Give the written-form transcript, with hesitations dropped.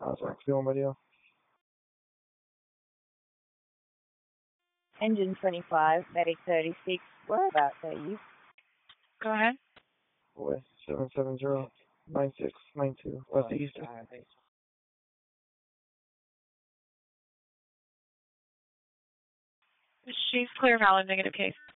Contact film video. Engine 25, medic 36. Whereabouts are you? Go ahead. Boy, 770-9692, West Eastern. She's clear, valid, negative case.